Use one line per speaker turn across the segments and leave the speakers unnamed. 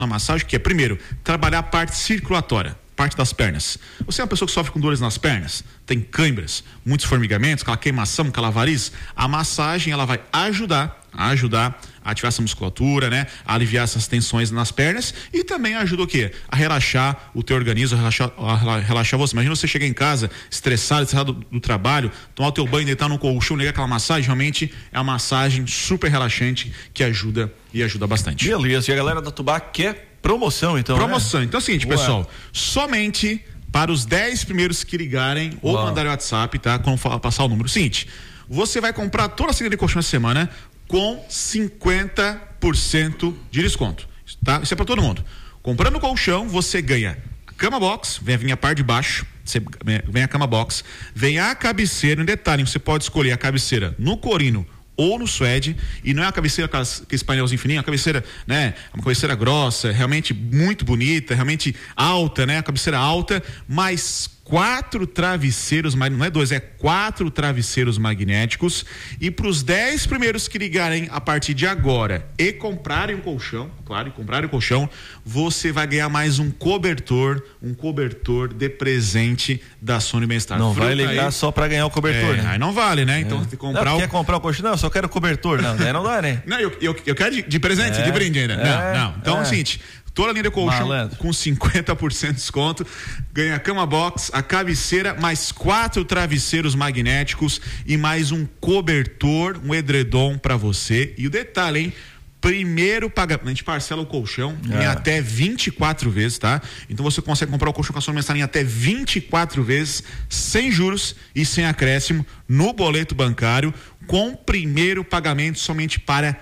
na massagem, que é, primeiro, trabalhar a parte circulatória, parte das pernas. Você é uma pessoa que sofre com dores nas pernas, tem câimbras, muitos formigamentos, aquela queimação, aquela variz, a massagem ela vai ajudar a ativar essa musculatura, né? A aliviar essas tensões nas pernas e também ajuda o quê? A relaxar o teu organismo, a relaxar você. Imagina você chegar em casa estressado do trabalho, tomar o teu banho, deitar no colchão, ligar aquela massagem, realmente é uma massagem super relaxante que ajuda bastante.
Beleza, e a galera da Tubá quer promoção, então,
promoção,
né?
Então é o seguinte, pessoal, somente para os 10 primeiros que ligarem ou mandarem o WhatsApp, tá? Quando passar o número. Seguinte, você vai comprar toda a cesta de colchão essa semana com 50% de desconto, tá? Isso é para todo mundo. Comprando o colchão, você ganha a cama box, vem a parte de baixo, vem a cama box, vem a cabeceira, em detalhe, você pode escolher a cabeceira no corino ou no suede, e não é a cabeceira com aqueles painelzinho fininho, a cabeceira, né, uma cabeceira grossa, realmente muito bonita, realmente alta, né, a cabeceira alta, mas 4 travesseiros, mas não é 2, é 4 travesseiros magnéticos, e para os 10 primeiros que ligarem a partir de agora e comprarem o colchão, você vai ganhar mais um cobertor de presente da Sony Bem-Estar.
Não vai ligar só para ganhar o cobertor, né?
Aí não vale, né? Então tem que comprar
quer comprar o colchão? Não, eu só quero cobertor. Não, não dá, né?
Não, eu quero de presente, de brinde ainda. Não. Então é o seguinte, toda a linha de colchão com 50% de desconto, ganha a cama box, a cabeceira, mais 4 travesseiros magnéticos e mais um cobertor, um edredom para você. E o detalhe, hein? Primeiro pagamento, a gente parcela o colchão em até 24 vezes, tá? Então você consegue comprar o colchão com a sua mensagem em até 24 vezes, sem juros e sem acréscimo, no boleto bancário, com primeiro pagamento somente para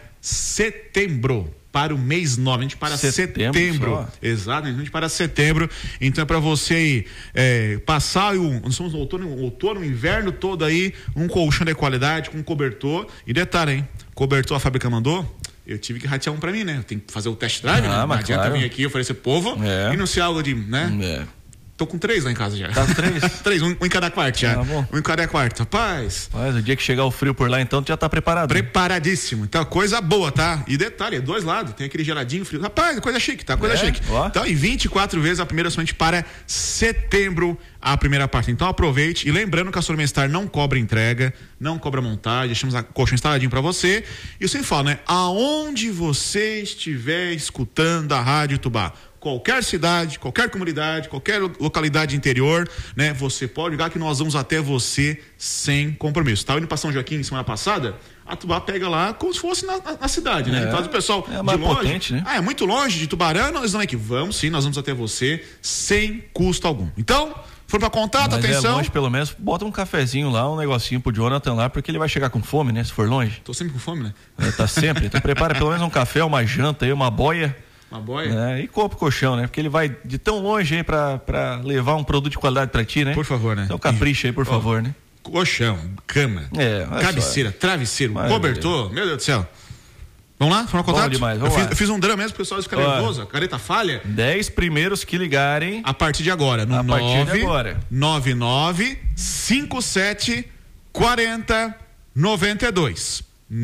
setembro. Para o mês 9, a gente para setembro. Exato, a gente para setembro. Então é para você aí passar nós somos no outono, inverno todo aí, um colchão de qualidade, com cobertor. E detalhe, hein? Cobertor a fábrica mandou. Eu tive que ratear um pra mim, né? Eu tenho que fazer o test drive, né? Não adianta vir aqui oferecer povo e não ser algo de, né? Tô com 3 lá em casa já.
Tá com 3?
3, um em cada quarto já. Um em cada quarto. Rapaz.
Mas o dia que chegar o frio por lá, então, tu já tá preparado.
Preparadíssimo. Então, coisa boa, tá? E detalhe, é 2 lados. Tem aquele geladinho, frio. Rapaz, coisa chique, tá? Coisa chique. Então, em 24 vezes, a primeira somente para setembro, a primeira parte. Então, aproveite. E lembrando que a Sony Bem-Estar não cobra entrega, não cobra montagem. Deixamos a colchão instaladinho pra você. E eu sempre falo, né? Aonde você estiver escutando a Rádio Tubá, qualquer cidade, qualquer comunidade, qualquer localidade interior, né? Você pode ligar que nós vamos até você sem compromisso. Estava indo para São Joaquim semana passada, a Tubá pega lá como se fosse na cidade, né? Então o pessoal
é mais potente, né?
É muito longe de Tubarão, nós vamos aqui. Vamos sim, nós vamos até você sem custo algum. Então, for para contato,
mas
atenção.
Longe, pelo menos, bota um cafezinho lá, um negocinho pro Jonathan lá, porque ele vai chegar com fome, né? Se for longe.
Tô sempre com fome, né?
Tá sempre. Então prepara pelo menos um café, uma janta aí, uma boia.
Uma boia?
E compra o colchão, né? Porque ele vai de tão longe aí pra levar um produto de qualidade pra ti, né?
Por favor, né?
Então capricha aí, por favor, né?
Colchão, cama, cabeceira, travesseiro, cobertor, meu Deus do céu. Vamos lá? Vamos contato?
Demais,
eu fiz um drama mesmo, o pessoal fica nervoso, a careta falha.
10 primeiros que ligarem.
A partir de agora, no 999 57 40 92.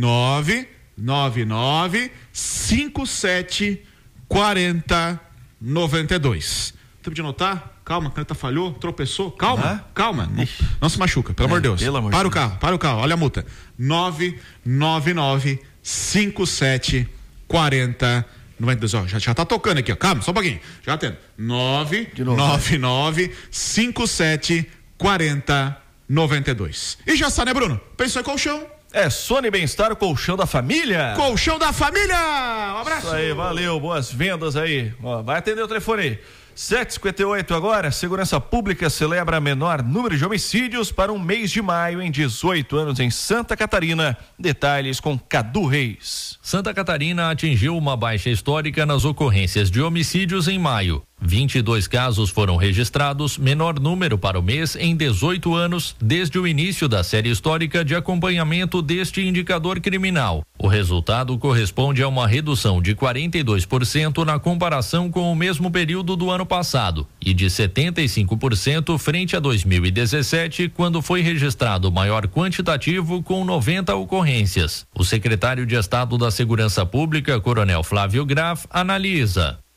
999 57 40 92. Tempo de anotar? Calma, a caneta falhou, tropeçou. Calma. Não se machuca, pelo amor de Deus. Para o carro, olha a multa. 999 57 40 92. Ó, já tá tocando aqui, ó. Calma, só um pouquinho. Já atendo. 999 57 40 92. E já está, né, Bruno? Pensou em colchão?
É Sony Bem-Estar, o colchão da família.
Colchão da família! Um abraço!
Isso aí, valeu, boas vendas aí. Ó, vai atender o telefone aí. 7h58 agora, Segurança Pública celebra menor número de homicídios para um mês de maio em 18 anos em Santa Catarina. Detalhes com Cadu Reis.
Santa Catarina atingiu uma baixa histórica nas ocorrências de homicídios em maio. 22 casos foram registrados, menor número para o mês em 18 anos, desde o início da série histórica de acompanhamento deste indicador criminal. O resultado corresponde a uma redução de 42% na comparação com o mesmo período do ano passado e de 75% frente a 2017, quando foi registrado o maior quantitativo com 90 ocorrências. O secretário de Estado da Segurança Pública, Coronel Flávio Graf, analisa.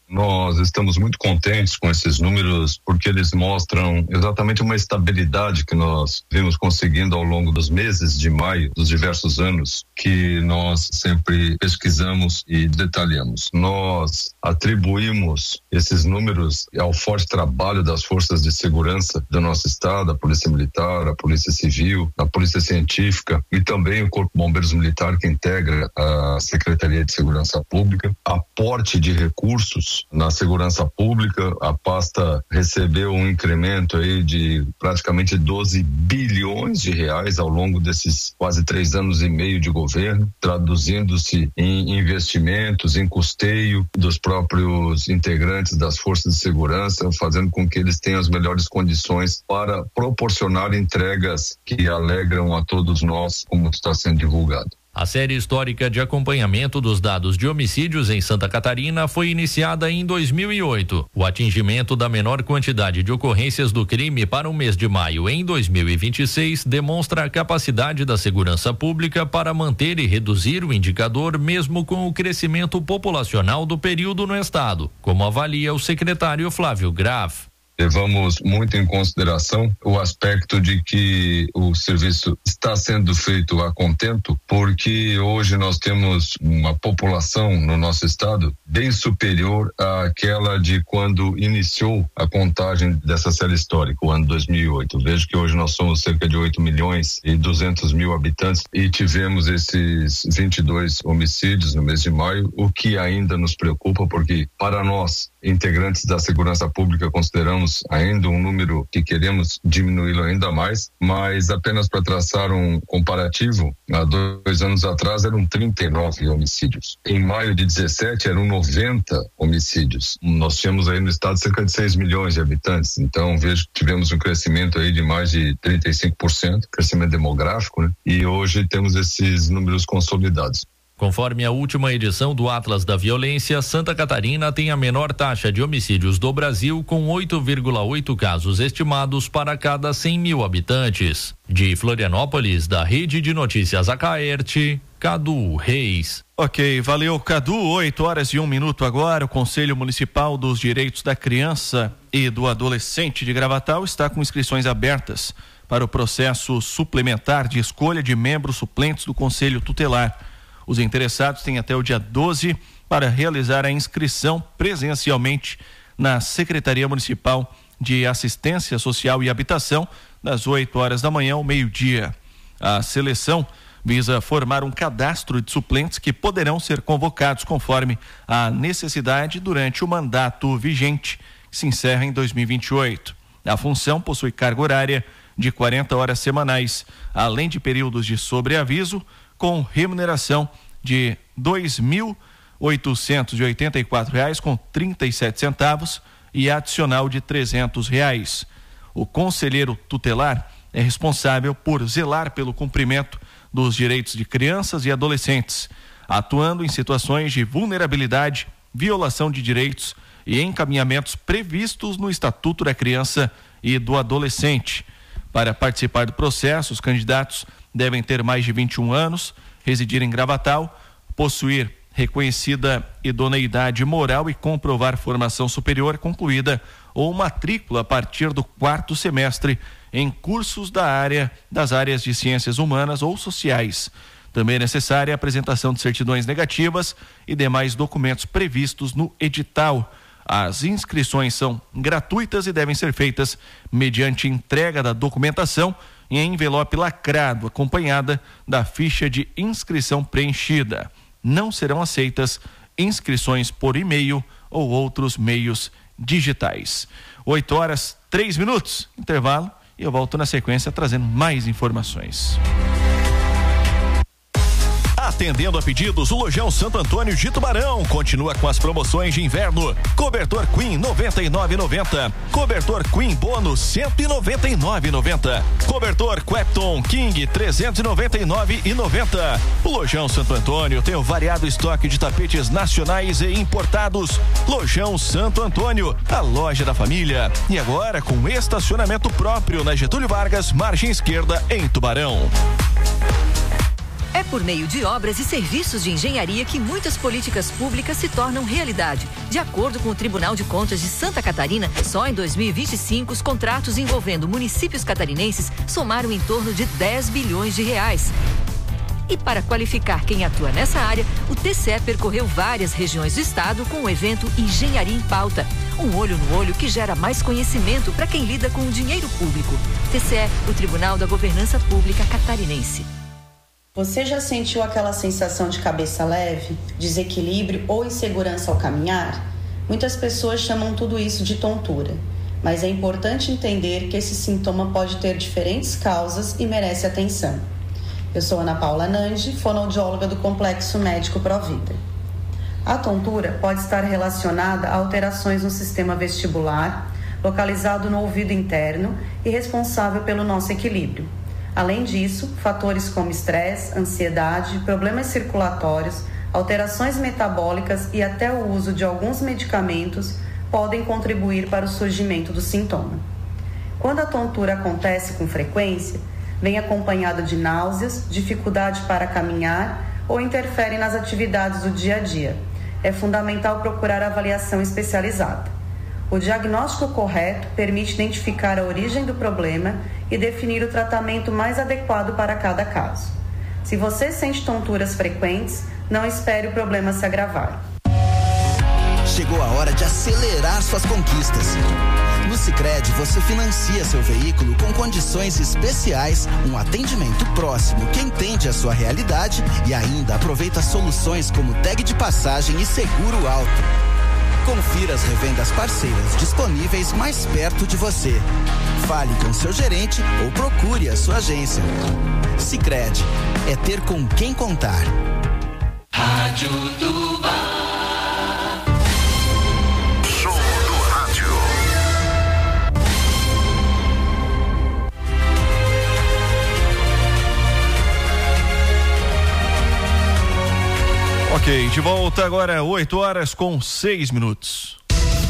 Nós estamos muito contentes com esses números porque eles mostram exatamente uma estabilidade que nós vimos conseguindo ao longo dos meses de maio, dos diversos anos que nós sempre pesquisamos e detalhamos. Nós atribuímos esses números ao forte trabalho das forças de segurança do nosso estado, a Polícia Militar, a Polícia Civil, a Polícia Científica e também o Corpo de Bombeiros Militar, que integra a Secretaria de Segurança Pública. Aporte de recursos na segurança pública, a pasta recebeu um incremento aí de praticamente 12 bilhões de reais ao longo desses quase 3 anos e meio de governo, traduzindo-se em investimentos, em custeio dos próprios integrantes das forças de segurança, fazendo com que eles tenham as melhores condições para proporcionar entregas que alegram a todos nós, como está sendo divulgado.
A série histórica de acompanhamento dos dados de homicídios em Santa Catarina foi iniciada em 2008. O atingimento da menor quantidade de ocorrências do crime para o mês de maio em 2026 demonstra a capacidade da segurança pública para manter e reduzir o indicador mesmo com o crescimento populacional do período no estado, como avalia o secretário Flávio Graf.
Levamos muito em consideração o aspecto de que o serviço está sendo feito a contento, porque hoje nós temos uma população no nosso estado bem superior àquela de quando iniciou a contagem dessa série histórica, o ano 2008. Vejo que hoje nós somos cerca de 8.200.000 habitantes e tivemos esses 22 homicídios no mês de maio, o que ainda nos preocupa, porque para nós, integrantes da segurança pública, consideramos ainda um número que queremos diminuí-lo ainda mais, mas apenas para traçar um comparativo, há 2 anos atrás eram 39 homicídios. Em maio de 17 eram 90 homicídios. Nós tínhamos aí no estado cerca de 6 milhões de habitantes, então vejo que tivemos um crescimento aí de mais de 35%, crescimento demográfico, né? E hoje temos esses números consolidados.
Conforme a última edição do Atlas da Violência, Santa Catarina tem a menor taxa de homicídios do Brasil, com 8,8 casos estimados para cada 100 mil habitantes. De Florianópolis, da Rede de Notícias Acaerte, Cadu Reis.
Ok, valeu, Cadu. 8h01 agora. O Conselho Municipal dos Direitos da Criança e do Adolescente de Gravatal está com inscrições abertas para o processo suplementar de escolha de membros suplentes do Conselho Tutelar. Os interessados têm até o dia 12 para realizar a inscrição presencialmente na Secretaria Municipal de Assistência Social e Habitação, das 8 horas da manhã ao meio-dia. A seleção visa formar um cadastro de suplentes que poderão ser convocados conforme a necessidade durante o mandato vigente, que se encerra em 2028. A função possui carga horária de 40 horas semanais, além de períodos de sobreaviso, com remuneração de R$ 2.884,37 e adicional de R$ 300. O conselheiro tutelar é responsável por zelar pelo cumprimento dos direitos de crianças e adolescentes, atuando em situações de vulnerabilidade, violação de direitos e encaminhamentos previstos no Estatuto da Criança e do Adolescente. Para participar do processo, os candidatos devem ter mais de 21 anos, residir em Gravatal, possuir reconhecida idoneidade moral e comprovar formação superior concluída ou matrícula a partir do 4º semestre em cursos das áreas de ciências humanas ou sociais. Também é necessária a apresentação de certidões negativas e demais documentos previstos no edital. As inscrições são gratuitas e devem ser feitas mediante entrega da documentação em envelope lacrado, acompanhada da ficha de inscrição preenchida. Não serão aceitas inscrições por e-mail ou outros meios digitais. 8h03, intervalo, e eu volto na sequência trazendo mais informações. Atendendo a pedidos, o Lojão Santo Antônio de Tubarão continua com as promoções de inverno. Cobertor Queen R$ 99,90. Cobertor Queen Bônus R$ 199,90. Cobertor Quepton King R$ 399,90. O Lojão Santo Antônio tem um variado estoque de tapetes nacionais e importados. Lojão Santo Antônio, a loja da família. E agora com estacionamento próprio na Getúlio Vargas, margem esquerda, em Tubarão.
É por meio de obras e serviços de engenharia que muitas políticas públicas se tornam realidade. De acordo com o Tribunal de Contas de Santa Catarina, só em 2025 os contratos envolvendo municípios catarinenses somaram em torno de 10 bilhões de reais. E para qualificar quem atua nessa área, o TCE percorreu várias regiões do estado com o evento Engenharia em Pauta. Um olho no olho que gera mais conhecimento para quem lida com o dinheiro público. TCE, o Tribunal da Governança Pública Catarinense.
Você já sentiu aquela sensação de cabeça leve, desequilíbrio ou insegurança ao caminhar? Muitas pessoas chamam tudo isso de tontura, mas é importante entender que esse sintoma pode ter diferentes causas e merece atenção. Eu sou Ana Paula Nandi, fonoaudióloga do Complexo Médico Provida. A tontura pode estar relacionada a alterações no sistema vestibular, localizado no ouvido interno e responsável pelo nosso equilíbrio. Além disso, fatores como estresse, ansiedade, problemas circulatórios, alterações metabólicas e até o uso de alguns medicamentos podem contribuir para o surgimento do sintoma. Quando a tontura acontece com frequência, vem acompanhada de náuseas, dificuldade para caminhar ou interfere nas atividades do dia a dia. É fundamental procurar avaliação especializada. O diagnóstico correto permite identificar a origem do problema e definir o tratamento mais adequado para cada caso. Se você sente tonturas frequentes, não espere o problema se agravar.
Chegou a hora de acelerar suas conquistas. No Sicredi, você financia seu veículo com condições especiais, um atendimento próximo que entende a sua realidade e ainda aproveita soluções como tag de passagem e seguro alto. Confira as revendas parceiras disponíveis mais perto de você. Fale com seu gerente ou procure a sua agência. Sicredi, é ter com quem contar.
Rádio Tubá.
Ok, de volta agora, 8h06.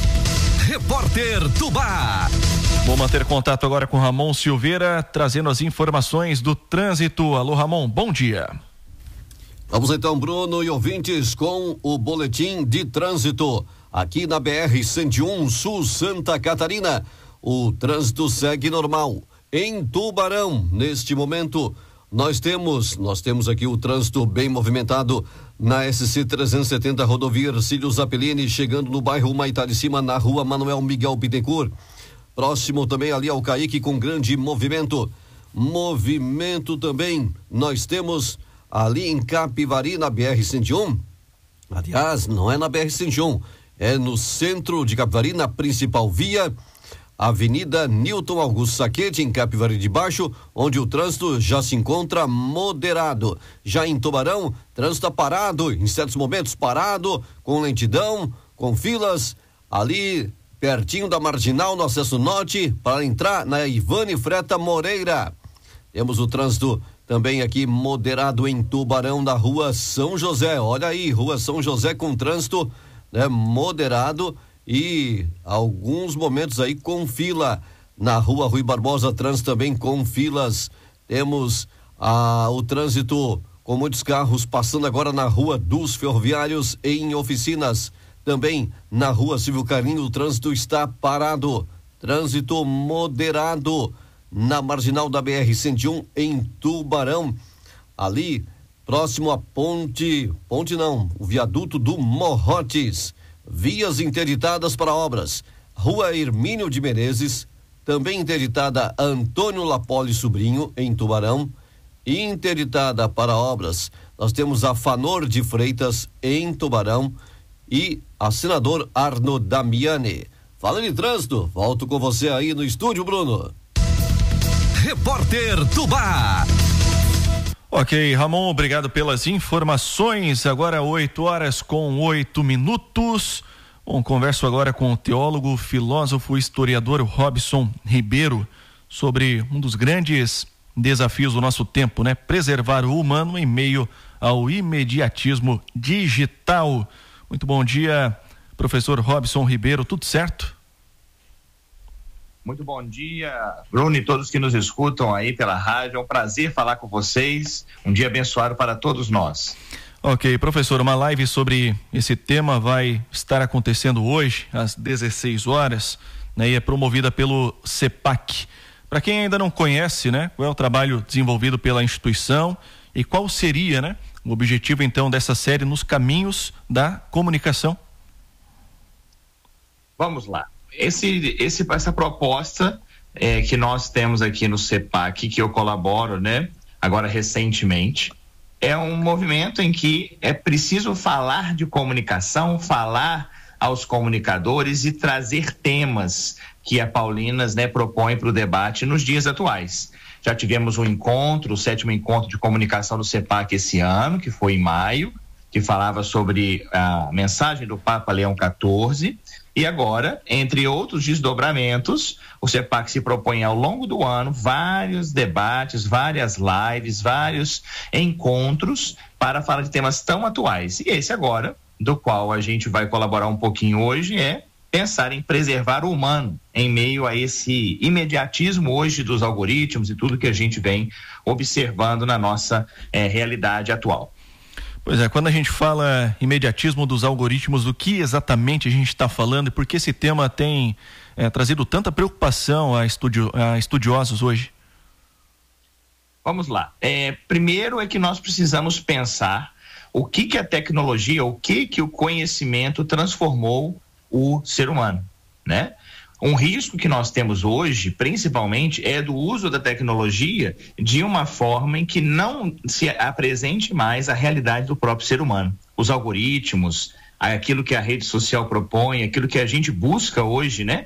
Repórter Tubá.
Vou manter contato agora com Ramon Silveira, trazendo as informações do trânsito. Alô, Ramon, bom dia.
Vamos então, Bruno e ouvintes, com o boletim de trânsito. Aqui na BR-101 Sul Santa Catarina, o trânsito segue normal. Em Tubarão, neste momento, nós temos aqui o trânsito bem movimentado na SC-370, rodovia Ercílio Zappellini, chegando no bairro Humaitá de Cima, na rua Manuel Miguel Bittencourt. Próximo também ali ao Caique, com grande movimento. Movimento também nós temos ali em Capivari, na BR-101. Aliás, não é na BR-101, é no centro de Capivari, na principal via, Avenida Newton Augusto Saquete, em Capivari de Baixo, onde o trânsito já se encontra moderado. Já em Tubarão, trânsito parado, em certos momentos parado, com lentidão, com filas, ali pertinho da Marginal, no acesso norte, para entrar na Ivane Freta Moreira. Temos o trânsito também aqui moderado em Tubarão, na Rua São José. Olha aí, Rua São José com trânsito, né, moderado, e alguns momentos aí com fila. Na Rua Rui Barbosa, trânsito também com filas. Temos o trânsito com muitos carros passando agora na Rua dos Ferroviários, em oficinas. Também na Rua Silvio Carlinho, o trânsito está parado. Trânsito moderado na marginal da BR-101 em Tubarão. Ali, próximo à o viaduto do Morrotes. Vias interditadas para obras. Rua Hermínio de Menezes, também interditada Antônio Lapoli Sobrinho, em Tubarão. Interditada para obras, nós temos a Fanor de Freitas, em Tubarão, e a Senador Arno Damiani. Falando em trânsito, volto com você aí no estúdio, Bruno.
Repórter Tubá.
Ok, Ramon, obrigado pelas informações. Agora 8h08. Bom, converso agora com o teólogo, filósofo e historiador Robson Ribeiro sobre um dos grandes desafios do nosso tempo, né? Preservar o humano em meio ao imediatismo digital. Muito bom dia, professor Robson Ribeiro, tudo certo?
Muito bom dia, Bruno e todos que nos escutam aí pela rádio. É um prazer falar com vocês. Um dia abençoado para todos nós.
Ok, professor, uma live sobre esse tema vai estar acontecendo hoje às 16 horas, né, e é promovida pelo CEPAC. Para quem ainda não conhece, né, qual é o trabalho desenvolvido pela instituição e qual seria, né, o objetivo então dessa série Nos Caminhos da Comunicação?
Vamos lá. Essa proposta que nós temos aqui no CEPAC, que eu colaboro, né, agora recentemente, é um movimento em que é preciso falar de comunicação, falar aos comunicadores e trazer temas que a Paulinas, né, propõe para o debate nos dias atuais. Já tivemos um encontro, o 7º encontro de comunicação do CEPAC esse ano, que foi em maio, que falava sobre a mensagem do Papa Leão XIV. E agora, entre outros desdobramentos, o CEPAC se propõe ao longo do ano vários debates, várias lives, vários encontros para falar de temas tão atuais. E esse agora, do qual a gente vai colaborar um pouquinho hoje, é pensar em preservar o humano em meio a esse imediatismo hoje dos algoritmos e tudo que a gente vem observando na nossa realidade atual.
Pois é, quando a gente fala imediatismo dos algoritmos, do que exatamente a gente está falando e por que esse tema tem trazido tanta preocupação a estudiosos hoje?
Vamos lá. Primeiro é que nós precisamos pensar o que a tecnologia, o que o conhecimento transformou o ser humano, né? Um risco que nós temos hoje, principalmente, é do uso da tecnologia de uma forma em que não se apresente mais a realidade do próprio ser humano. Os algoritmos, aquilo que a rede social propõe, aquilo que a gente busca hoje, né?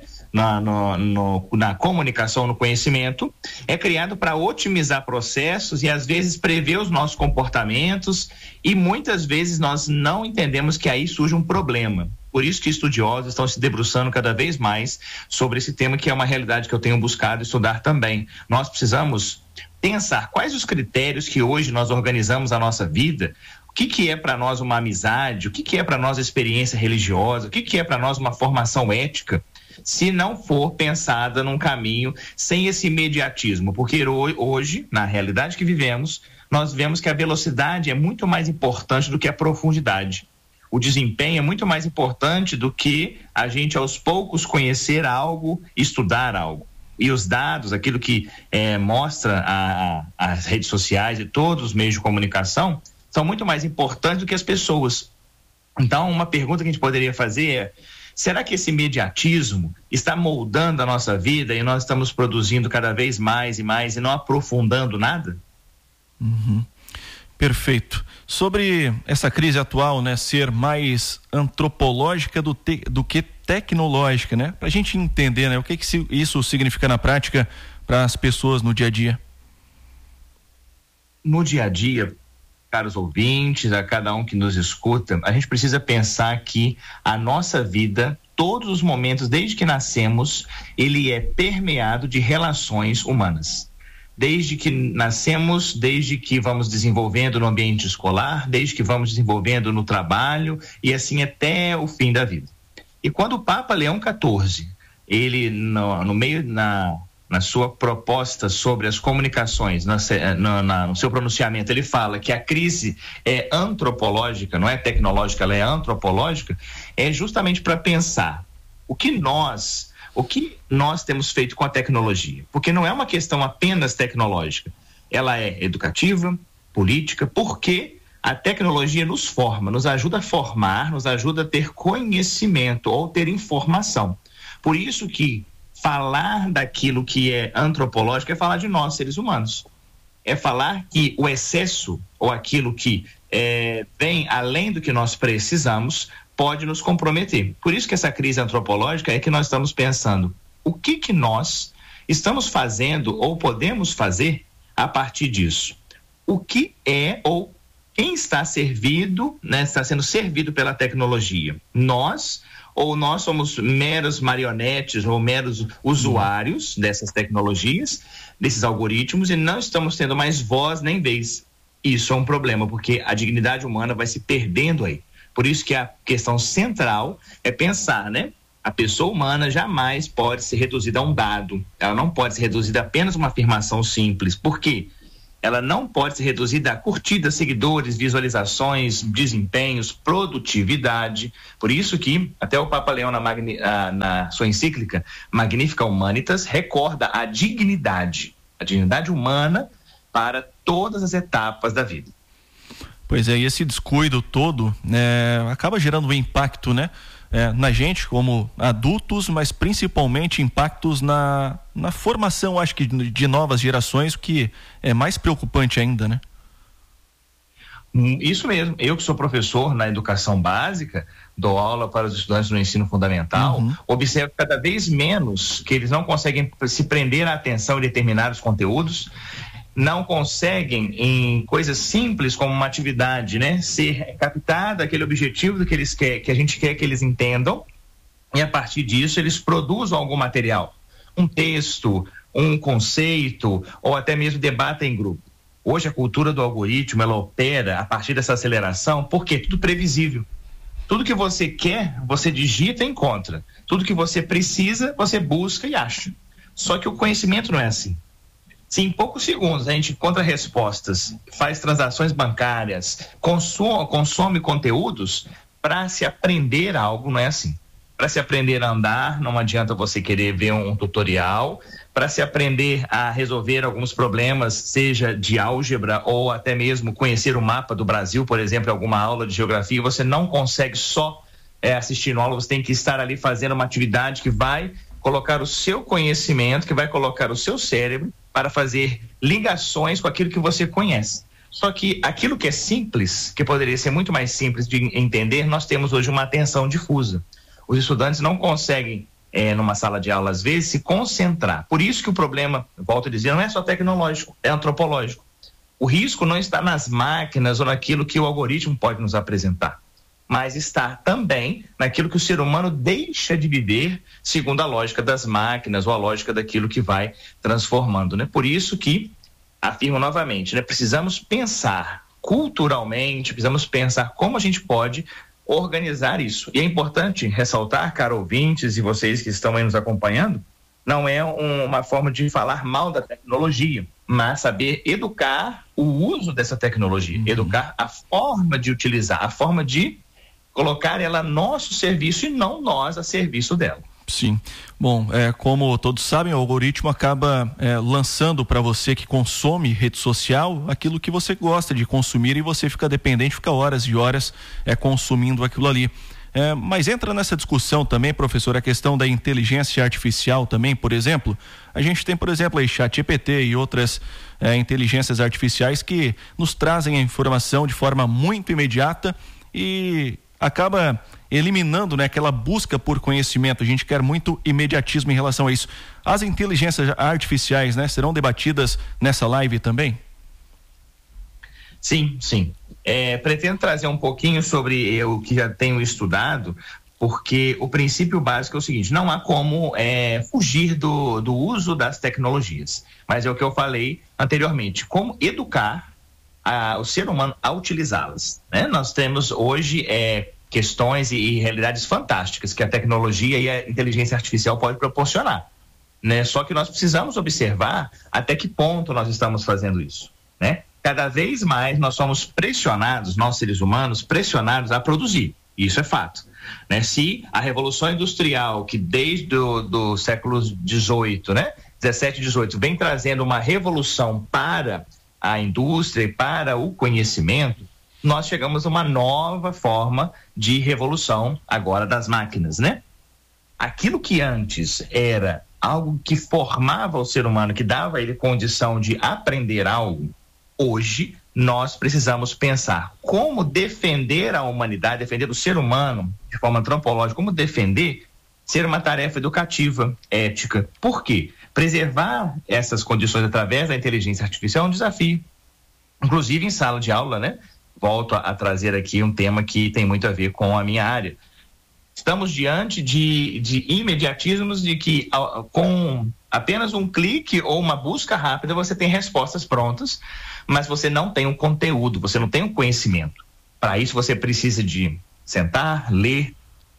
Na comunicação, no conhecimento, é criado para otimizar processos e às vezes prever os nossos comportamentos, e muitas vezes nós não entendemos que aí surge um problema. Por isso que estudiosos estão se debruçando cada vez mais sobre esse tema, que é uma realidade que eu tenho buscado estudar também. Nós precisamos pensar quais os critérios que hoje nós organizamos a nossa vida. O que é para nós uma amizade? O que é para nós experiência religiosa? O que é para nós uma formação ética? Se não for pensada num caminho sem esse imediatismo, porque hoje, na realidade que vivemos, nós vemos que a velocidade é muito mais importante do que a profundidade. O desempenho é muito mais importante do que a gente aos poucos conhecer algo, estudar algo. E os dados, aquilo que mostra as redes sociais e todos os meios de comunicação, são muito mais importantes do que as pessoas. Então, uma pergunta que a gente poderia fazer é: será que esse imediatismo está moldando a nossa vida e nós estamos produzindo cada vez mais e mais e não aprofundando nada?
Uhum. Perfeito. Sobre essa crise atual, né, ser mais antropológica do que tecnológica, né? Para a gente entender, né, o que isso significa na prática para as pessoas no dia a dia.
No dia a dia, caros ouvintes, a cada um que nos escuta, a gente precisa pensar que a nossa vida, todos os momentos, desde que nascemos, ele é permeado de relações humanas. Desde que nascemos, desde que vamos desenvolvendo no ambiente escolar, desde que vamos desenvolvendo no trabalho e assim até o fim da vida. E quando o Papa Leão XIV, ele na sua proposta sobre as comunicações, no seu pronunciamento, ele fala que a crise é antropológica, não é tecnológica, ela é antropológica, é justamente para pensar o que nós temos feito com a tecnologia. Porque não é uma questão apenas tecnológica, ela é educativa, política, porque a tecnologia nos forma, nos ajuda a formar, nos ajuda a ter conhecimento ou ter informação. Por isso que falar daquilo que é antropológico é falar de nós, seres humanos. É falar que o excesso ou aquilo que vem além do que nós precisamos pode nos comprometer. Por isso que essa crise antropológica é que nós estamos pensando o que nós estamos fazendo ou podemos fazer a partir disso. O que é ou quem está servido, né, está sendo servido pela tecnologia? Nós, ou nós somos meros marionetes ou meros usuários dessas tecnologias, desses algoritmos, e não estamos tendo mais voz nem vez. Isso é um problema, porque a dignidade humana vai se perdendo aí. Por isso que a questão central é pensar, né? A pessoa humana jamais pode ser reduzida a um dado. Ela não pode ser reduzida a apenas uma afirmação simples. Por quê? Ela não pode ser reduzida a curtidas, seguidores, visualizações, desempenhos, produtividade. Por isso que até o Papa Leão, na sua encíclica Magnificat Humanitas, recorda a dignidade humana para todas as etapas da vida.
Pois é, e esse descuido todo acaba gerando um impacto, né? Na gente como adultos, mas principalmente impactos na formação, acho que de novas gerações, o que é mais preocupante ainda, né?
Isso mesmo. Eu que sou professor na educação básica, dou aula para os estudantes no ensino fundamental, observo cada vez menos que eles não conseguem se prender a atenção em determinados conteúdos, não conseguem em coisas simples como uma atividade, né, ser captada aquele objetivo do que eles que a gente quer que eles entendam, e a partir disso eles produzem algum material, um texto, um conceito, ou até mesmo debatem em grupo. Hoje a cultura do algoritmo, ela opera a partir dessa aceleração, porque é tudo previsível. Tudo que você quer, você digita e encontra. Tudo que você precisa, você busca e acha. Só que o conhecimento não é assim. Se em poucos segundos a gente encontra respostas, faz transações bancárias, consome conteúdos, para se aprender algo não é assim. Para se aprender a andar, não adianta você querer ver um tutorial. Para se aprender a resolver alguns problemas, seja de álgebra ou até mesmo conhecer o mapa do Brasil, por exemplo, alguma aula de geografia, você não consegue só assistindo aula, você tem que estar ali fazendo uma atividade que vai colocar o seu conhecimento, que vai colocar o seu cérebro para fazer ligações com aquilo que você conhece. Só que aquilo que é simples, que poderia ser muito mais simples de entender, nós temos hoje uma atenção difusa. Os estudantes não conseguem, numa sala de aula, às vezes, se concentrar. Por isso que o problema, volto a dizer, não é só tecnológico, é antropológico. O risco não está nas máquinas ou naquilo que o algoritmo pode nos apresentar, mas está também naquilo que o ser humano deixa de viver segundo a lógica das máquinas ou a lógica daquilo que vai transformando, né? Por isso que, afirmo novamente, né? Precisamos pensar culturalmente, precisamos pensar como a gente pode organizar isso. E é importante ressaltar, caro ouvintes e vocês que estão aí nos acompanhando, não é uma forma de falar mal da tecnologia, mas saber educar o uso dessa tecnologia, educar a forma de utilizar, a forma de colocar ela a nosso serviço e não nós a serviço dela.
Sim. Bom, como todos sabem, o algoritmo acaba lançando para você que consome rede social aquilo que você gosta de consumir e você fica dependente, fica horas e horas consumindo aquilo ali. Mas entra nessa discussão também, professor, a questão da inteligência artificial também, por exemplo. A gente tem, por exemplo, aí ChatGPT e outras inteligências artificiais que nos trazem a informação de forma muito imediata e acaba eliminando, né, aquela busca por conhecimento. A gente quer muito imediatismo em relação a isso. As inteligências artificiais, né, serão debatidas nessa live também?
Sim, sim. Pretendo trazer um pouquinho sobre o que já tenho estudado, porque o princípio básico é o seguinte: não há como fugir do uso das tecnologias, mas é o que eu falei anteriormente, como educar o ser humano a utilizá-las, né? Nós temos hoje questões e realidades fantásticas que a tecnologia e a inteligência artificial podem proporcionar, né? Só que nós precisamos observar até que ponto nós estamos fazendo isso, né? Cada vez mais nós somos pressionados, nós seres humanos, pressionados a produzir, isso é fato, né? Se a Revolução Industrial, que desde o século XVIII, né, 17, 18, vem trazendo uma revolução para a indústria e para o conhecimento, nós chegamos a uma nova forma de revolução agora das máquinas, né? Aquilo que antes era algo que formava o ser humano, que dava a ele condição de aprender algo, hoje nós precisamos pensar como defender a humanidade, defender o ser humano de forma antropológica, como defender ser uma tarefa educativa, ética. Por quê? Preservar essas condições através da inteligência artificial é um desafio. Inclusive em sala de aula, né? Volto a trazer aqui um tema que tem muito a ver com a minha área. Estamos diante de imediatismos de que com apenas um clique ou uma busca rápida você tem respostas prontas, mas você não tem um conteúdo, você não tem um conhecimento. Para isso você precisa de sentar, ler,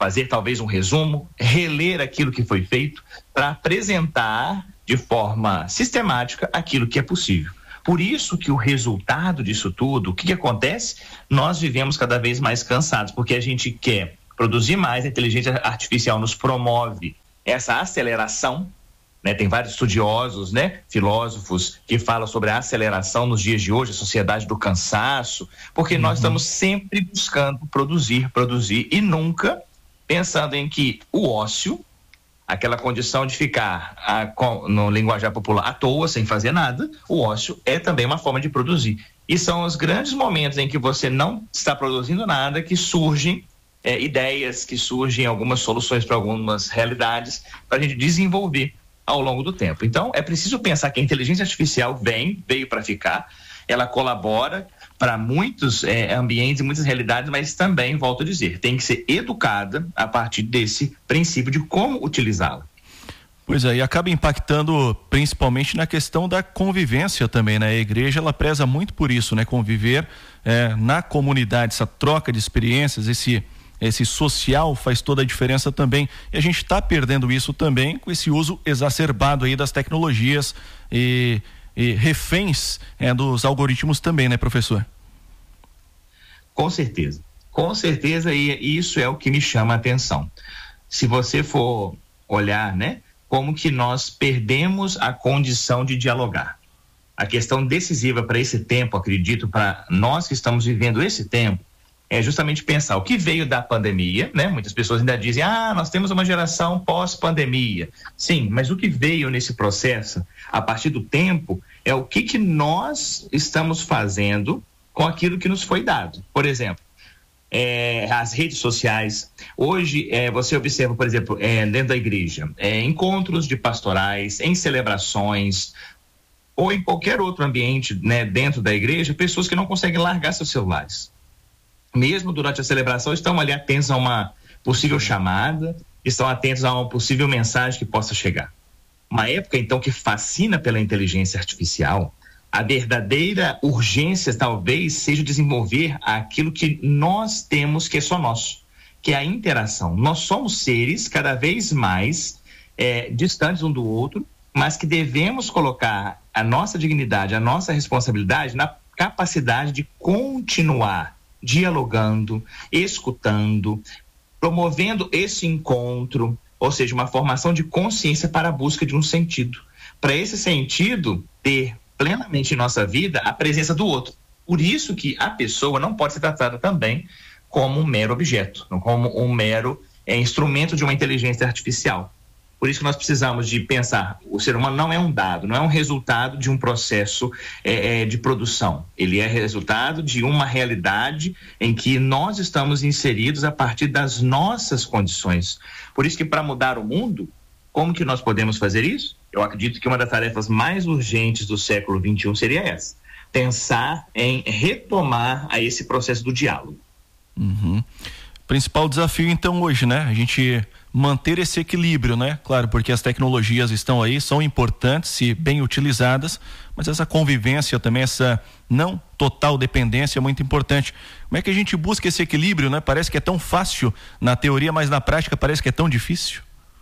fazer talvez um resumo, reler aquilo que foi feito para apresentar de forma sistemática aquilo que é possível. Por isso que o resultado disso tudo, o que acontece? Nós vivemos cada vez mais cansados, porque a gente quer produzir mais, a inteligência artificial nos promove essa aceleração, né? Tem vários estudiosos, né? Filósofos que falam sobre a aceleração nos dias de hoje, a sociedade do cansaço, porque nós estamos sempre buscando produzir e nunca pensando em que o ócio, aquela condição de ficar, no linguajar popular, à toa, sem fazer nada, o ócio é também uma forma de produzir. E são os grandes momentos em que você não está produzindo nada que surgem ideias, que surgem algumas soluções para algumas realidades, para a gente desenvolver ao longo do tempo. Então, é preciso pensar que a inteligência artificial veio para ficar, ela colabora para muitos ambientes e muitas realidades, mas também, volto a dizer, tem que ser educada a partir desse princípio de como utilizá-la.
Pois é, e acaba impactando principalmente na questão da convivência também, né? A igreja, ela preza muito por isso, né? Conviver na comunidade, essa troca de experiências, esse social faz toda a diferença também, e a gente está perdendo isso também com esse uso exacerbado aí das tecnologias e reféns dos algoritmos também, né, professor?
Com certeza, e isso é o que me chama a atenção. Se você for olhar, né, como que nós perdemos a condição de dialogar. A questão decisiva para esse tempo, acredito, para nós que estamos vivendo esse tempo, é justamente pensar o que veio da pandemia, né? Muitas pessoas ainda dizem, nós temos uma geração pós-pandemia. Sim, mas o que veio nesse processo, a partir do tempo, é o que nós estamos fazendo com aquilo que nos foi dado. Por exemplo, as redes sociais. Hoje, você observa, por exemplo, dentro da igreja, encontros de pastorais, em celebrações, ou em qualquer outro ambiente, né, dentro da igreja, pessoas que não conseguem largar seus celulares. Mesmo durante a celebração, estão ali atentos a uma possível chamada, estão atentos a uma possível mensagem que possa chegar. Uma época, então, que fascina pela inteligência artificial, a verdadeira urgência, talvez, seja desenvolver aquilo que nós temos, que é só nosso, que é a interação. Nós somos seres cada vez mais distantes um do outro, mas que devemos colocar a nossa dignidade, a nossa responsabilidade na capacidade de continuar dialogando, escutando, promovendo esse encontro, ou seja, uma formação de consciência para a busca de um sentido. Para esse sentido, ter plenamente em nossa vida a presença do outro. Por isso que a pessoa não pode ser tratada também como um mero objeto, como um mero instrumento de uma inteligência artificial. Por isso que nós precisamos de pensar, o ser humano não é um dado, não é um resultado de um processo de produção. Ele é resultado de uma realidade em que nós estamos inseridos a partir das nossas condições. Por isso que para mudar o mundo, como que nós podemos fazer isso? Eu acredito que uma das tarefas mais urgentes do século XXI seria essa. Pensar em retomar a esse processo do diálogo.
Principal desafio então hoje, né? A gente manter esse equilíbrio, né? Claro, porque as tecnologias estão aí, são importantes se bem utilizadas, mas essa convivência também, essa não total dependência é muito importante. Como é que a gente busca esse equilíbrio, né? Parece que é tão fácil na teoria, mas na prática parece que é tão difícil.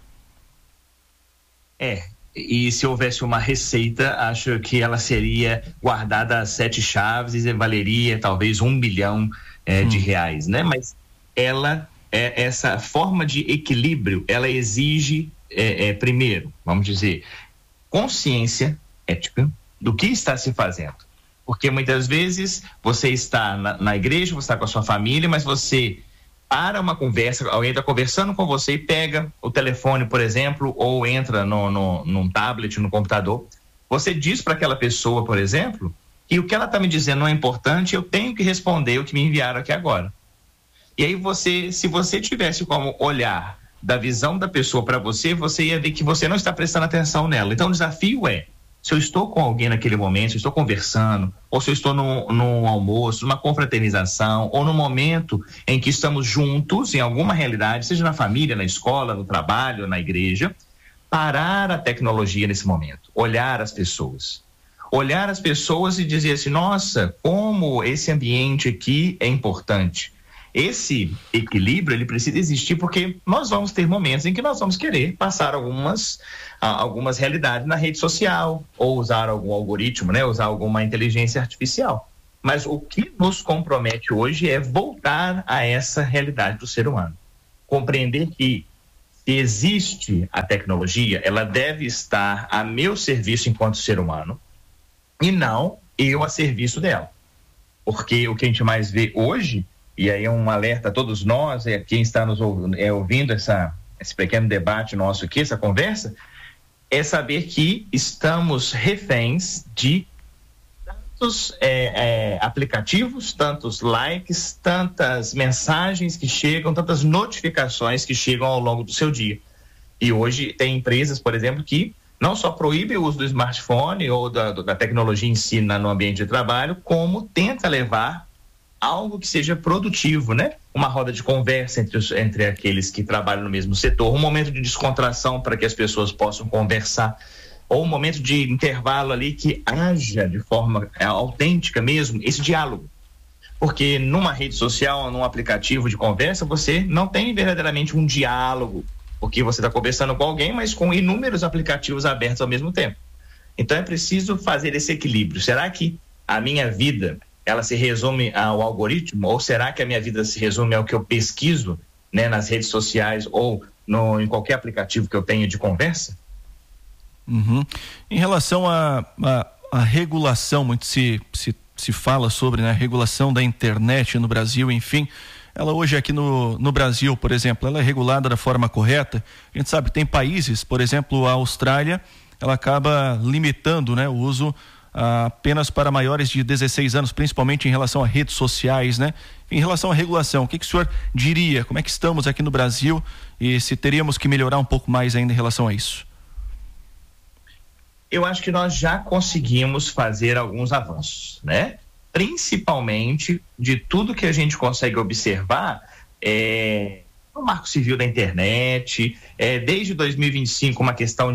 E se houvesse uma receita, acho que ela seria guardada às 7 chaves e valeria talvez R$1 bilhão de reais, né? Mas essa forma de equilíbrio, ela exige, primeiro, vamos dizer, consciência ética do que está se fazendo. Porque muitas vezes você está na igreja, você está com a sua família, mas você para uma conversa, alguém está conversando com você e pega o telefone, por exemplo, ou entra num tablet, no computador. Você diz para aquela pessoa, por exemplo, que o que ela está me dizendo não é importante, eu tenho que responder o que me enviaram aqui agora. E aí se você tivesse como olhar da visão da pessoa para você, você ia ver que você não está prestando atenção nela. Então o desafio se eu estou com alguém naquele momento, se eu estou conversando, ou se eu estou num almoço, numa confraternização, ou no momento em que estamos juntos em alguma realidade, seja na família, na escola, no trabalho, na igreja, parar a tecnologia nesse momento, olhar as pessoas e dizer assim, nossa, como esse ambiente aqui é importante. esse equilíbrio, ele precisa existir porque nós vamos ter momentos em que nós vamos querer passar algumas realidades na rede social, ou usar algum algoritmo, né? Usar alguma inteligência artificial. Mas o que nos compromete hoje é voltar a essa realidade do ser humano. Compreender que se existe a tecnologia, ela deve estar a meu serviço enquanto ser humano e não eu a serviço dela. Porque o que a gente mais vê hoje, e aí é um alerta a todos nós, quem está nos ouvindo esse pequeno debate nosso aqui, essa conversa, é saber que estamos reféns de tantos aplicativos, tantos likes, tantas mensagens que chegam, tantas notificações que chegam ao longo do seu dia. E hoje tem empresas, por exemplo, que não só proíbe o uso do smartphone ou da tecnologia em si no ambiente de trabalho, como tenta levar algo que seja produtivo, né? Uma roda de conversa entre aqueles que trabalham no mesmo setor, um momento de descontração para que as pessoas possam conversar, ou um momento de intervalo ali que haja de forma autêntica mesmo esse diálogo. Porque numa rede social, num aplicativo de conversa, você não tem verdadeiramente um diálogo, porque você está conversando com alguém, mas com inúmeros aplicativos abertos ao mesmo tempo. Então é preciso fazer esse equilíbrio. Será que a minha vida, ela se resume ao algoritmo? Ou será que a minha vida se resume ao que eu pesquiso, né, nas redes sociais ou em qualquer aplicativo que eu tenha de conversa?
Uhum. Em relação à regulação, muito se fala sobre, né, a regulação da internet no Brasil, enfim... Ela hoje aqui no Brasil, por exemplo, ela é regulada da forma correta. A gente sabe que tem países, por exemplo, a Austrália, ela acaba limitando, né, o uso apenas para maiores de 16 anos, principalmente em relação a redes sociais, né? Em relação à regulação, o que o senhor diria? Como é que estamos aqui no Brasil e se teríamos que melhorar um pouco mais ainda em relação a isso?
Eu acho que nós já conseguimos fazer alguns avanços, né? Principalmente de tudo que a gente consegue observar no Marco Civil da internet, desde 2025 uma questão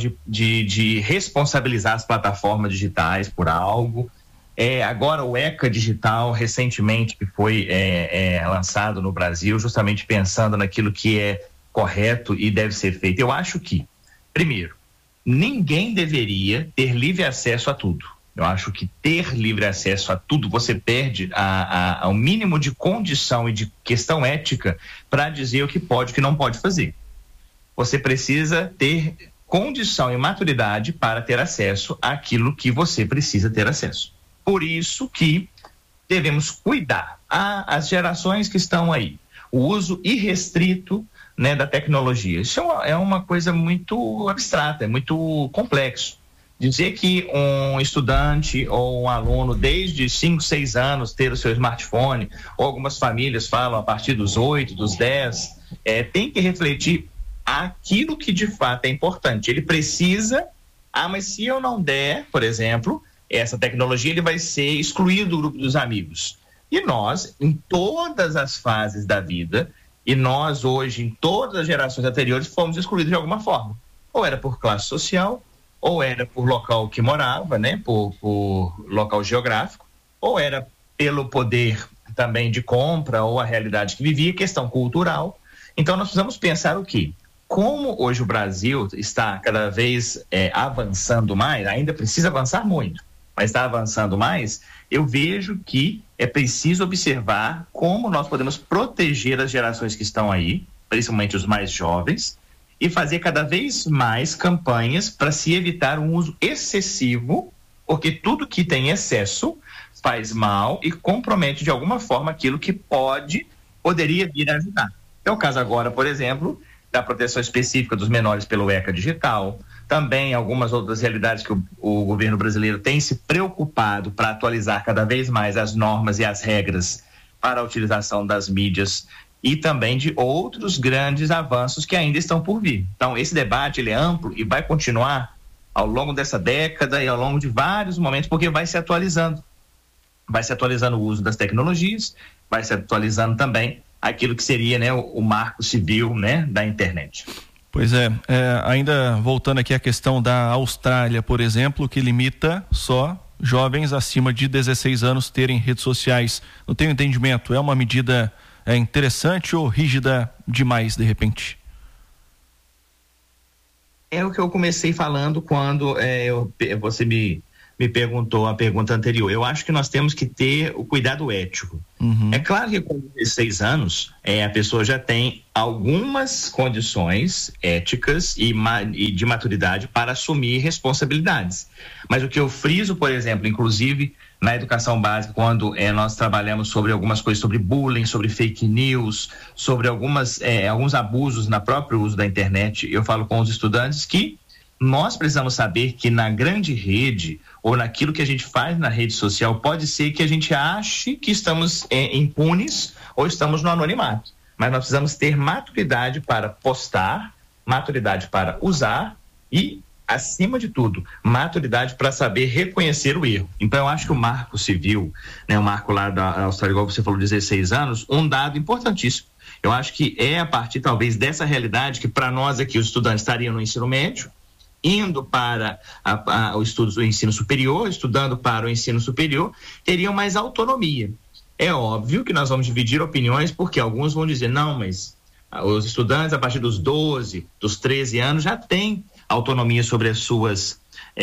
de responsabilizar as plataformas digitais por algo, agora o ECA Digital recentemente que foi lançado no Brasil, justamente pensando naquilo que é correto e deve ser feito. Eu acho que, primeiro, ninguém deveria ter livre acesso a tudo. Eu acho que ter livre acesso a tudo, você perde ao mínimo de condição e de questão ética para dizer o que pode e o que não pode fazer. Você precisa ter condição e maturidade para ter acesso àquilo que você precisa ter acesso. Por isso que devemos cuidar as gerações que estão aí. O uso irrestrito, né, da tecnologia. Isso é uma coisa muito abstrata, é muito complexo. Dizer que um estudante ou um aluno desde 5, 6 anos ter o seu smartphone, ou algumas famílias falam a partir dos 8, dos 10, tem que refletir aquilo que de fato é importante. Ele precisa, mas se eu não der, por exemplo, essa tecnologia, ele vai ser excluído do grupo dos amigos. E nós, em todas as fases da vida, e nós hoje, em todas as gerações anteriores, fomos excluídos de alguma forma. Ou era por classe social, ou era por local que morava, né, por local geográfico, ou era pelo poder também de compra ou a realidade que vivia, questão cultural. Então nós precisamos pensar o quê? Como hoje o Brasil está cada vez avançando mais, ainda precisa avançar muito, mas está avançando mais, eu vejo que é preciso observar como nós podemos proteger as gerações que estão aí, principalmente os mais jovens, e fazer cada vez mais campanhas para se evitar um uso excessivo, porque tudo que tem excesso faz mal e compromete de alguma forma aquilo que poderia vir a ajudar. É o caso agora, por exemplo, da proteção específica dos menores pelo ECA Digital, também algumas outras realidades que o governo brasileiro tem se preocupado para atualizar cada vez mais as normas e as regras para a utilização das mídias e também de outros grandes avanços que ainda estão por vir. Então, esse debate ele é amplo e vai continuar ao longo dessa década e ao longo de vários momentos, porque vai se atualizando. Vai se atualizando o uso das tecnologias, vai se atualizando também aquilo que seria, né, o marco civil, né, da internet.
Pois ainda voltando aqui à questão da Austrália, por exemplo, que limita só jovens acima de 16 anos terem redes sociais. No teu entendimento, é uma medida é interessante ou rígida demais de repente?
É o que eu comecei falando quando você me perguntou a pergunta anterior. Eu acho que nós temos que ter o cuidado ético. É claro que com 16 anos a pessoa já tem algumas condições éticas e de maturidade para assumir responsabilidades. Mas o que eu friso, por exemplo, inclusive na educação básica, quando nós trabalhamos sobre algumas coisas, sobre bullying, sobre fake news, sobre alguns abusos na próprio uso da internet, eu falo com os estudantes que nós precisamos saber que na grande rede ou naquilo que a gente faz na rede social pode ser que a gente ache que estamos impunes ou estamos no anonimato, mas nós precisamos ter maturidade para postar, maturidade para usar e, acima de tudo, maturidade para saber reconhecer o erro. Então eu acho que o marco civil, o marco lá da Austrália, igual você falou, 16 anos, um dado importantíssimo. Eu acho que é a partir talvez dessa realidade que para nós aqui os estudantes estariam no ensino médio, indo para o estudo do ensino superior, estudando para o ensino superior, teriam mais autonomia. É óbvio que nós vamos dividir opiniões, porque alguns vão dizer, não, mas os estudantes a partir dos 12, dos 13 anos já têm autonomia sobre as suas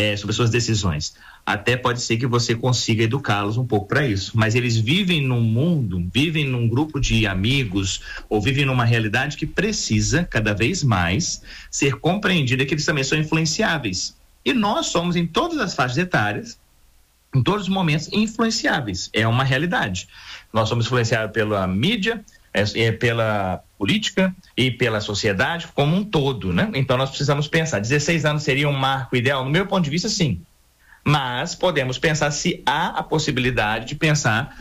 decisões. Até pode ser que você consiga educá-los um pouco para isso, mas eles vivem num mundo, vivem num grupo de amigos ou vivem numa realidade que precisa cada vez mais ser compreendida, que eles também são influenciáveis. E nós somos, em todas as faixas etárias, em todos os momentos, influenciáveis. É uma realidade. Nós somos influenciados pela mídia, pela política e pela sociedade como um todo, né? Então nós precisamos pensar, 16 anos seria um marco ideal? No meu ponto de vista, sim. Mas podemos pensar se há a possibilidade de pensar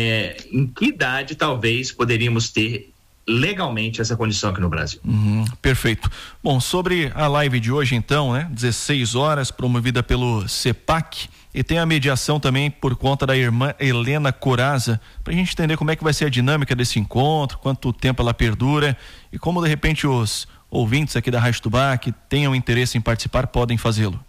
em que idade talvez poderíamos ter legalmente essa condição aqui no Brasil.
Perfeito. Bom, sobre a live de hoje então, 16 horas, promovida pelo CEPAC, e tem a mediação também por conta da irmã Helena Coraza, para a gente entender como é que vai ser a dinâmica desse encontro, quanto tempo ela perdura e como de repente os ouvintes aqui da Rádio Tubá que tenham interesse em participar podem fazê-lo.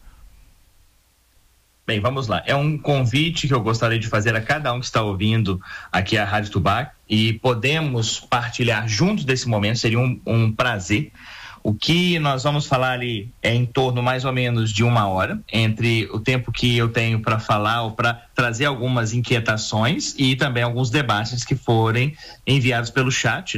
Bem, vamos lá. É um convite que eu gostaria de fazer a cada um que está ouvindo aqui a Rádio Tubá e podemos partilhar juntos desse momento, seria um prazer. O que nós vamos falar ali é em torno mais ou menos de 1 hora, entre o tempo que eu tenho para falar ou para trazer algumas inquietações e também alguns debates que forem enviados pelo chat,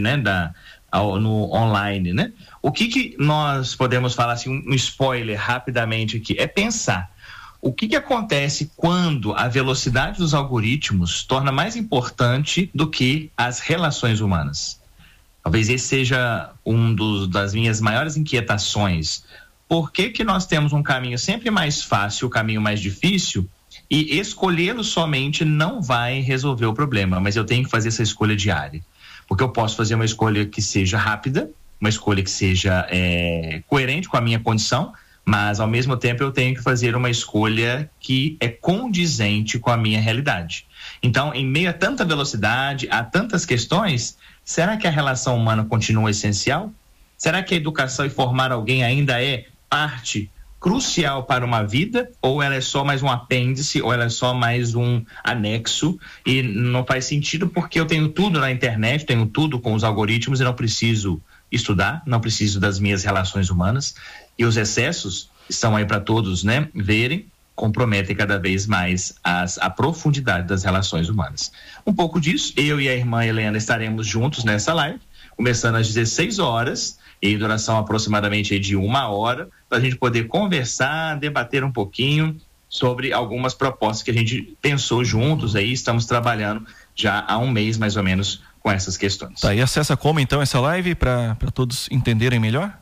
no online, O que nós podemos falar, assim, um spoiler rapidamente aqui, é pensar o que acontece quando a velocidade dos algoritmos torna mais importante do que as relações humanas. Talvez esse seja das minhas maiores inquietações. Por que nós temos um caminho sempre mais fácil, o caminho mais difícil, e escolhê-lo somente não vai resolver o problema, mas eu tenho que fazer essa escolha diária. Porque eu posso fazer uma escolha que seja rápida, uma escolha que seja coerente com a minha condição, mas ao mesmo tempo eu tenho que fazer uma escolha que é condizente com a minha realidade. Então, em meio a tanta velocidade, a tantas questões, será que a relação humana continua essencial? Será que a educação e formar alguém ainda é parte crucial para uma vida? Ou ela é só mais um apêndice, ou ela é só mais um anexo e não faz sentido porque eu tenho tudo na internet, tenho tudo com os algoritmos e não preciso estudar, não preciso das minhas relações humanas, e os excessos estão aí para todos, verem, comprometem cada vez mais a profundidade das relações humanas. Um pouco disso, eu e a irmã Helena estaremos juntos nessa live, começando às 16 horas, e duração aproximadamente de 1 hora, para a gente poder conversar, debater um pouquinho sobre algumas propostas que a gente pensou juntos aí, estamos trabalhando já há 1 mês mais ou menos com essas questões.
Tá, e acessa como então essa live para todos entenderem melhor?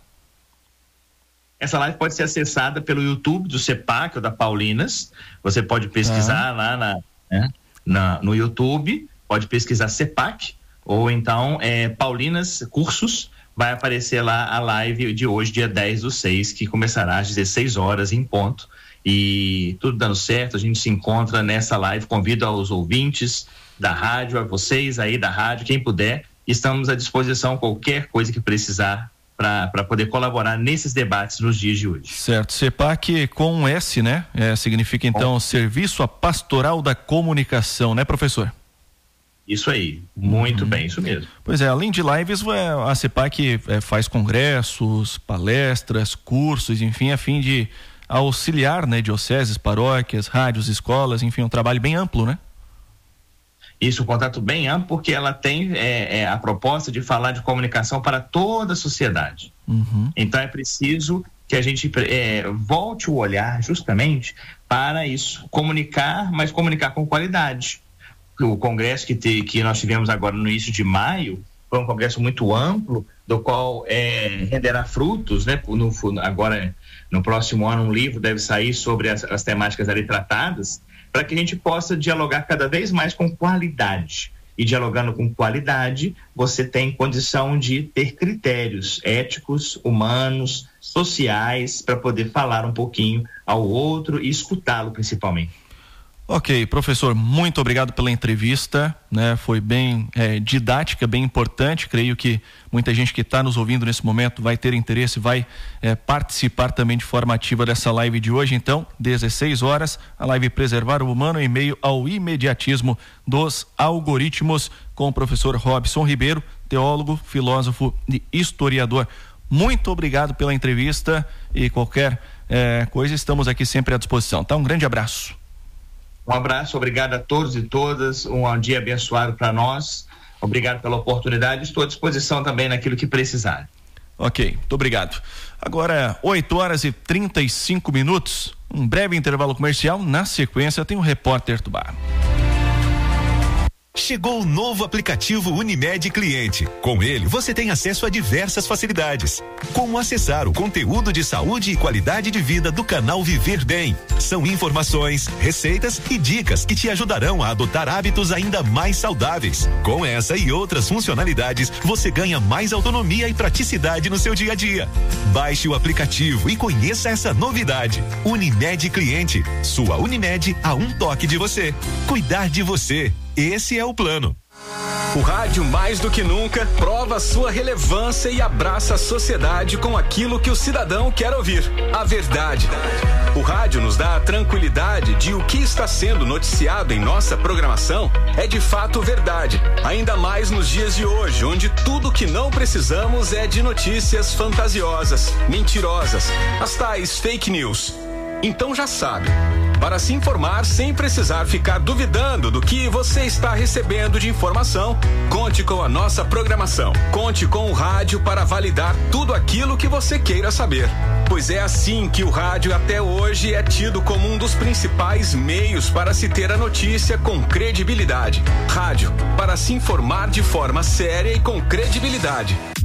Essa live pode ser acessada pelo YouTube do CEPAC ou da Paulinas. Você pode pesquisar lá no YouTube, pode pesquisar CEPAC ou então Paulinas Cursos. Vai aparecer lá a live de hoje, dia 10/6, que começará às 16 horas em ponto. E tudo dando certo, a gente se encontra nessa live. Convido aos ouvintes da rádio, a vocês aí da rádio, quem puder, estamos à disposição, qualquer coisa que precisar para poder colaborar nesses debates nos dias de hoje.
Certo, CEPAC com S, significa então Serviço à Pastoral da Comunicação, professor?
Isso aí, muito bem, isso mesmo.
Pois é, além de lives, a CEPAC faz congressos, palestras, cursos, enfim, a fim de auxiliar, né, dioceses, paróquias, rádios, escolas, enfim, um trabalho bem amplo, né?
Isso, um contato bem amplo, porque ela tem a proposta de falar de comunicação para toda a sociedade. Então é preciso que a gente volte o olhar justamente para isso, comunicar, mas comunicar com qualidade. O congresso que nós tivemos agora no início de maio foi um congresso muito amplo, do qual renderá frutos, né? Agora, no próximo ano, um livro deve sair sobre as temáticas ali tratadas, para que a gente possa dialogar cada vez mais com qualidade. E dialogando com qualidade, você tem condição de ter critérios éticos, humanos, sociais, para poder falar um pouquinho ao outro e escutá-lo principalmente.
Ok, professor, muito obrigado pela entrevista, né? Foi bem didática, bem importante. Creio que muita gente que está nos ouvindo nesse momento vai ter interesse, vai participar também de forma ativa dessa live de hoje. Então, 16 horas, a live Preservar o Humano em meio ao imediatismo dos algoritmos, com o professor Robson Ribeiro, teólogo, filósofo e historiador. Muito obrigado pela entrevista e qualquer coisa, estamos aqui sempre à disposição, tá? Um grande abraço.
Um abraço, obrigado a todos e todas, um dia abençoado para nós, obrigado pela oportunidade, estou à disposição também naquilo que precisar.
Ok, muito obrigado. Agora, 8h35, um breve intervalo comercial, na sequência tem o Repórter Tubá.
Chegou o novo aplicativo Unimed Cliente. Com ele, você tem acesso a diversas facilidades, como acessar o conteúdo de saúde e qualidade de vida do canal Viver Bem. São informações, receitas e dicas que te ajudarão a adotar hábitos ainda mais saudáveis. Com essa e outras funcionalidades, você ganha mais autonomia e praticidade no seu dia a dia. Baixe o aplicativo e conheça essa novidade. Unimed Cliente. Sua Unimed a um toque de você. Cuidar de você. Esse é o plano.
O rádio, mais do que nunca, prova sua relevância e abraça a sociedade com aquilo que o cidadão quer ouvir: a verdade. O rádio nos dá a tranquilidade de o que está sendo noticiado em nossa programação é de fato verdade. Ainda mais nos dias de hoje, onde tudo que não precisamos é de notícias fantasiosas, mentirosas, as tais fake news. Então já sabe, para se informar sem precisar ficar duvidando do que você está recebendo de informação, conte com a nossa programação. Conte com o rádio para validar tudo aquilo que você queira saber. Pois é assim que o rádio até hoje é tido como um dos principais meios para se ter a notícia com credibilidade. Rádio, para se informar de forma séria e com credibilidade.